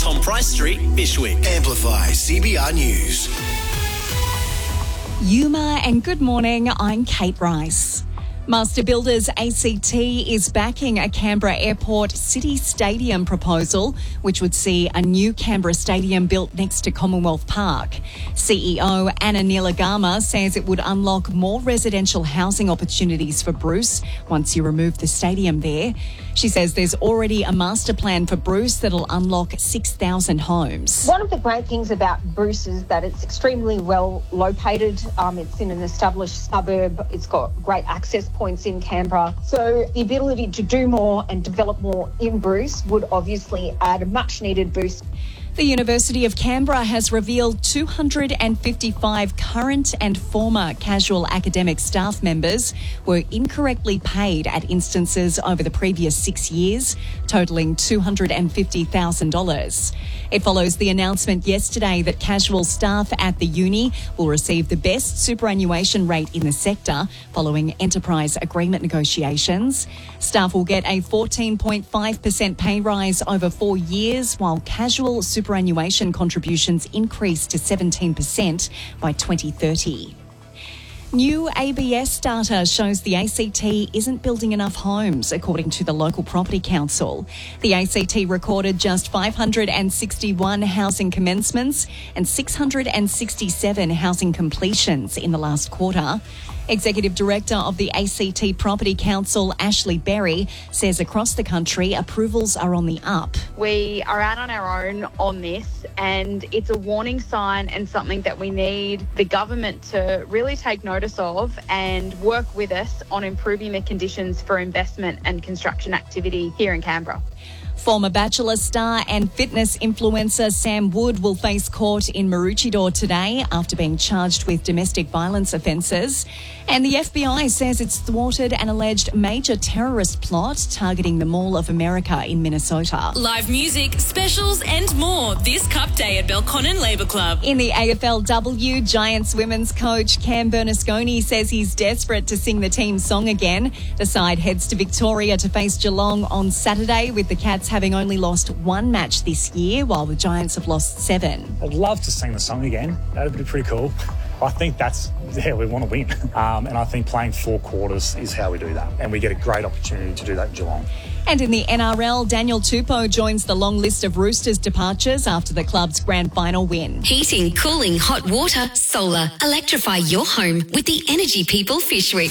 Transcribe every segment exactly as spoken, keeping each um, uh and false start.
Tom Price Street, Bishwick. Amplify C B R News. Yuma and good morning, I'm Kate Rice. Master Builders A C T is backing a Canberra Airport City Stadium proposal, which would see a new Canberra stadium built next to Commonwealth Park. C E O Anna Nilagama says it would unlock more residential housing opportunities for Bruce once you remove the stadium there. She says there's already a master plan for Bruce that'll unlock six thousand homes. One of the great things about Bruce is that it's extremely well located. Um, it's in an established suburb. It's got great access points in Canberra. So the ability to do more and develop more in Bruce would obviously add a much needed boost. The University of Canberra has revealed two hundred fifty-five current and former casual academic staff members were incorrectly paid at instances over the previous six years, totalling two hundred fifty thousand dollars. It follows the announcement yesterday that casual staff at the uni will receive the best superannuation rate in the sector following enterprise agreement negotiations. Staff will get a fourteen point five percent pay rise over four years, while casual superannuation Superannuation contributions increase to seventeen percent by twenty thirty. New A B S data shows the A C T isn't building enough homes, according to the local property council. The A C T recorded just five hundred sixty-one housing commencements and six hundred sixty-seven housing completions in the last quarter. Executive Director of the A C T Property Council, Ashley Berry, says across the country approvals are on the up. We are out on our own on this, and it's a warning sign and something that we need the government to really take notice of and work with us on improving the conditions for investment and construction activity here in Canberra. Former Bachelor star and fitness influencer Sam Wood will face court in Maroochydore today after being charged with domestic violence offences. And the F B I says it's thwarted an alleged major terrorist plot targeting the Mall of America in Minnesota. Live music, specials and more this Cup Day at Belconnen Labour Club. In the A F L W, Giants women's coach Cam Bernasconi says he's desperate to sing the team song again. The side heads to Victoria to face Geelong on Saturday, with the Cats having only lost one match this year, while the Giants have lost seven. I'd love to sing the song again. That would be pretty cool. I think that's, yeah, we want to win. Um, and I think playing four quarters is how we do that. And we get a great opportunity to do that in Geelong. And in the N R L, Daniel Tupou joins the long list of Roosters departures after the club's grand final win. Heating, cooling, hot water, solar. Electrify your home with the Energy People Fishwick.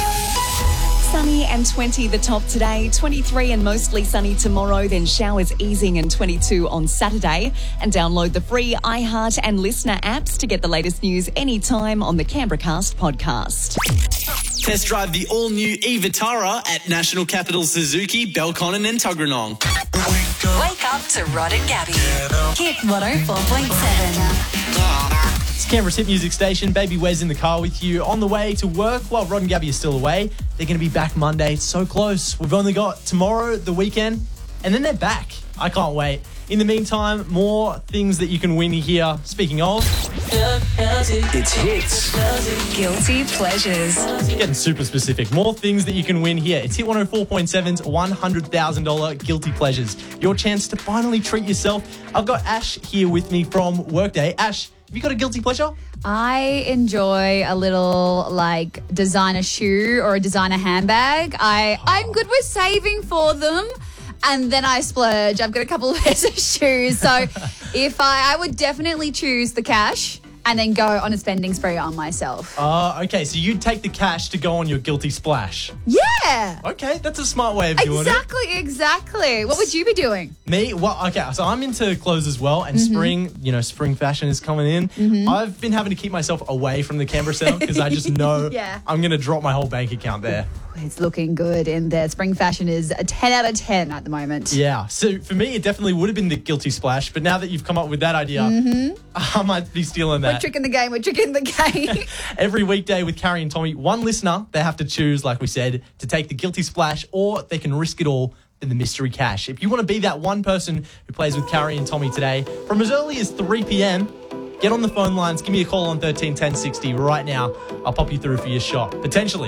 Sunny and twenty the top today, twenty-three and mostly sunny tomorrow, then showers easing and twenty-two on Saturday. And download the free iHeart and Listener apps to get the latest news anytime on the Canberra Cast podcast. Test drive the all-new e-Vitara at National Capital Suzuki, Belconnen and Tuggeranong. Wake up to Rod and Gabby. Hit one oh four point seven. It's Canberra's hit music station. Baby Wes in the car with you on the way to work while Rod and Gabby are still away. They're going to be back Monday. It's so close. We've only got tomorrow, the weekend, and then they're back. I can't wait. In the meantime, more things that you can win here. Speaking of, It's hits. Guilty pleasures. getting super specific. More things that you can win here. It's Hit one oh four point seven's one hundred thousand dollars Guilty Pleasures. Your chance to finally treat yourself. I've got Ash here with me from Workday. Ash, have you got a guilty pleasure? I enjoy a little like designer shoe or a designer handbag. I, I'm good with saving for them. And then I splurge. I've got a couple of pairs of shoes. So if I, I would definitely choose the cash and then go on a spending spree on myself. Uh, okay, so you'd take the cash to go on your guilty splash. Yeah. Okay, that's a smart way of doing Exactly, it. exactly. What would you be doing? Me? Well, okay, so I'm into clothes as well, and mm-hmm. spring, you know, spring fashion is coming in. Mm-hmm. I've been having to keep myself away from the Canberra Centre because I just know yeah. I'm going to drop my whole bank account there. It's looking good in there. Spring fashion is a ten out of ten at the moment. Yeah. So for me, it definitely would have been the guilty splash. But now that you've come up with that idea, mm-hmm. I might be stealing that. We're tricking the game. We're tricking the game. Every weekday with Carrie and Tommy, one listener, they have to choose, like we said, to take the guilty splash, or they can risk it all for the mystery cash. If you want to be that one person who plays with Carrie and Tommy today, from as early as three p.m, get on the phone lines. Give me a call on thirteen ten sixty right now. I'll pop you through for your shot, potentially.